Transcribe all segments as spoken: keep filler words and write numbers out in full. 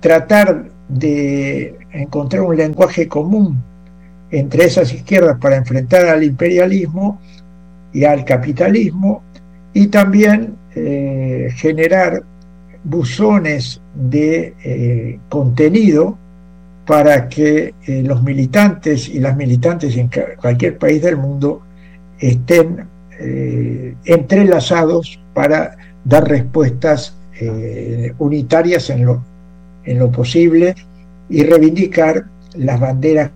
tratar de encontrar un lenguaje común entre esas izquierdas para enfrentar al imperialismo y al capitalismo, y también eh, generar buzones de eh, contenido para que eh, los militantes y las militantes en cualquier país del mundo estén eh, entrelazados para dar respuestas eh, unitarias en lo, en lo posible y reivindicar las banderas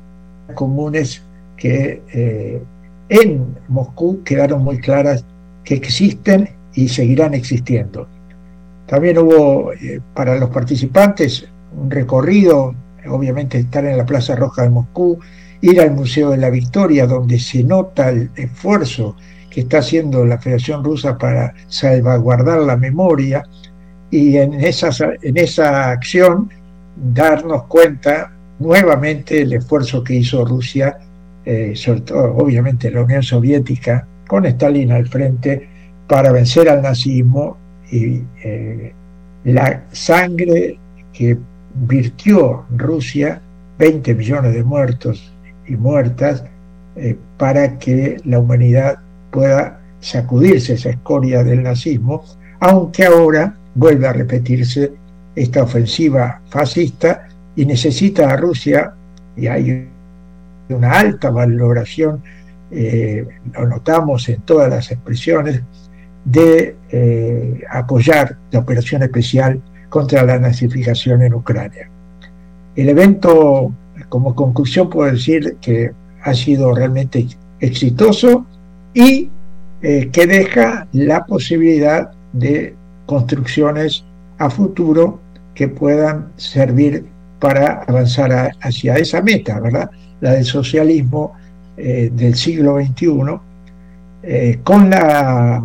comunes que eh, en Moscú quedaron muy claras que existen y seguirán existiendo. También hubo eh, para los participantes un recorrido, obviamente estar en la Plaza Roja de Moscú, ir al Museo de la Victoria, donde se nota el esfuerzo que está haciendo la Federación Rusa para salvaguardar la memoria, y en esa, en esa acción darnos cuenta nuevamente del esfuerzo que hizo Rusia, eh, sobre todo obviamente la Unión Soviética, con Stalin al frente, para vencer al nazismo, y eh, la sangre que virtió Rusia, veinte millones de muertos y muertas, eh, para que la humanidad pueda sacudirse esa escoria del nazismo, aunque ahora vuelve a repetirse esta ofensiva fascista y necesita a Rusia, y hay una alta valoración, eh, lo notamos en todas las expresiones, de eh, apoyar la operación especial contra la nazificación en Ucrania. El evento, como conclusión, puedo decir que ha sido realmente exitoso y eh, que deja la posibilidad de construcciones a futuro que puedan servir para avanzar a, hacia esa meta, ¿verdad? La del socialismo eh, del siglo veintiuno, eh, con la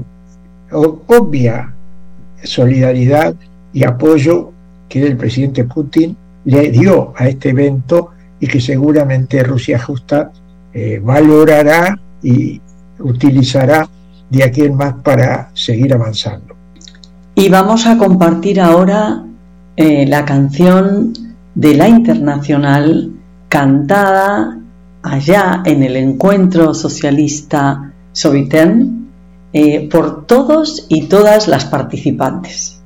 obvia solidaridad y apoyo que el presidente Putin le dio a este evento, y que seguramente Rusia justa eh, valorará y utilizará de aquí en más para seguir avanzando. Y vamos a compartir ahora eh, la canción de la Internacional, cantada allá en el encuentro socialista Sovieten, eh, por todos y todas las participantes.